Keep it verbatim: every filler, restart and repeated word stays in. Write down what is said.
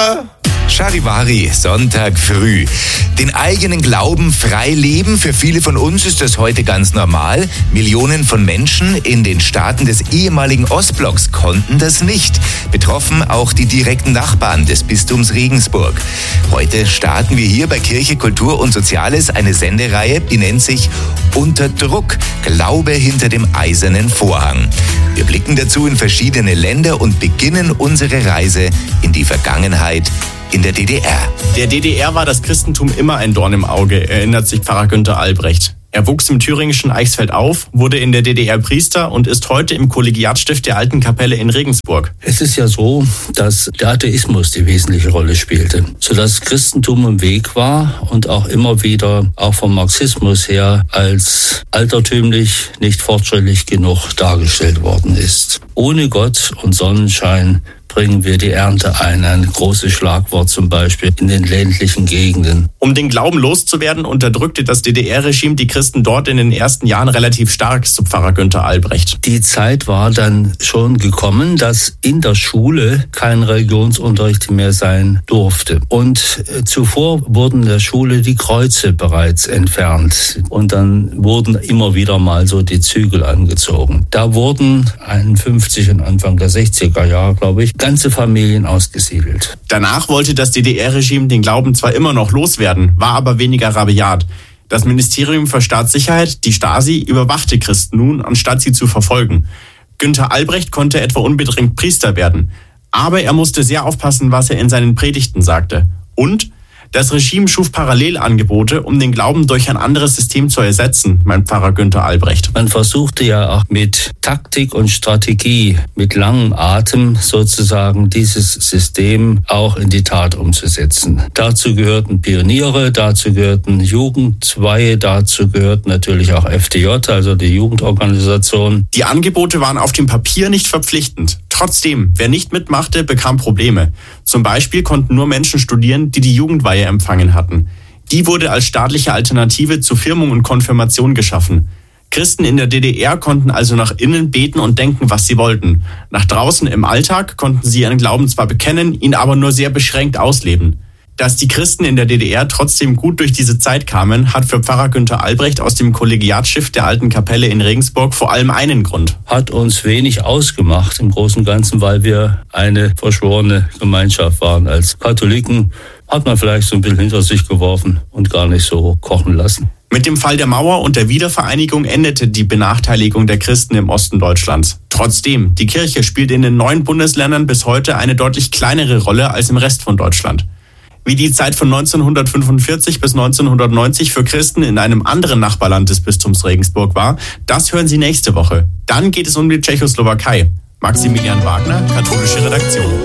Tada! Charivari, Sonntag früh. Den eigenen Glauben frei leben, für viele von uns ist das heute ganz normal. Millionen von Menschen in den Staaten des ehemaligen Ostblocks konnten das nicht. Betroffen auch die direkten Nachbarn des Bistums Regensburg. Heute starten wir hier bei Kirche, Kultur und Soziales eine Sendereihe, die nennt sich Unter Druck, Glaube hinter dem eisernen Vorhang. Wir blicken dazu in verschiedene Länder und beginnen unsere Reise in die Vergangenheit in der D D R. Der D D R war das Christentum immer ein Dorn im Auge, erinnert sich Pfarrer Günther Albrecht. Er wuchs im thüringischen Eichsfeld auf, wurde in der D D R Priester und ist heute im Kollegiatstift der Alten Kapelle in Regensburg. Es ist ja so, dass der Atheismus die wesentliche Rolle spielte, sodass Christentum im Weg war und auch immer wieder, auch vom Marxismus her, als altertümlich, nicht fortschrittlich genug dargestellt worden ist. Ohne Gott und Sonnenschein bringen wir die Ernte ein. Ein großes Schlagwort zum Beispiel in den ländlichen Gegenden. Um den Glauben loszuwerden, unterdrückte das D D R-Regime die Christen dort in den ersten Jahren relativ stark, so Pfarrer Günther Albrecht. Die Zeit war dann schon gekommen, dass in der Schule kein Religionsunterricht mehr sein durfte. Und zuvor wurden in der Schule die Kreuze bereits entfernt. Und dann wurden immer wieder mal so die Zügel angezogen. Da wurden einundfünfzig und Anfang der sechziger Jahre, glaube ich, ganze Familien ausgesiedelt. Danach wollte das D D R-Regime den Glauben zwar immer noch loswerden, war aber weniger rabiat. Das Ministerium für Staatssicherheit, die Stasi, überwachte Christen nun, anstatt sie zu verfolgen. Günther Albrecht konnte etwa unbedingt Priester werden. Aber er musste sehr aufpassen, was er in seinen Predigten sagte. Und das Regime schuf Parallelangebote, um den Glauben durch ein anderes System zu ersetzen, meint Pfarrer Günther Albrecht. Man versuchte ja auch mit Taktik und Strategie, mit langem Atem sozusagen dieses System auch in die Tat umzusetzen. Dazu gehörten Pioniere, dazu gehörten Jugendweihe, dazu gehört natürlich auch F D J, also die Jugendorganisation. Die Angebote waren auf dem Papier nicht verpflichtend. Trotzdem, wer nicht mitmachte, bekam Probleme. Zum Beispiel konnten nur Menschen studieren, die die Jugendweihe empfangen hatten. Die wurde als staatliche Alternative zu Firmung und Konfirmation geschaffen. Christen in der D D R konnten also nach innen beten und denken, was sie wollten. Nach draußen im Alltag konnten sie ihren Glauben zwar bekennen, ihn aber nur sehr beschränkt ausleben. Dass die Christen in der D D R trotzdem gut durch diese Zeit kamen, hat für Pfarrer Günther Albrecht aus dem Kollegiatstift der Alten Kapelle in Regensburg vor allem einen Grund. Hat uns wenig ausgemacht im Großen und Ganzen, weil wir eine verschworene Gemeinschaft waren. Als Katholiken hat man vielleicht so ein bisschen hinter sich geworfen und gar nicht so kochen lassen. Mit dem Fall der Mauer und der Wiedervereinigung endete die Benachteiligung der Christen im Osten Deutschlands. Trotzdem, die Kirche spielt in den neuen Bundesländern bis heute eine deutlich kleinere Rolle als im Rest von Deutschland. Wie die Zeit von neunzehnhundertfünfundvierzig bis neunzehnhundertneunzig für Christen in einem anderen Nachbarland des Bistums Regensburg war, das hören Sie nächste Woche. Dann geht es um die Tschechoslowakei. Maximilian Wagner, katholische Redaktion.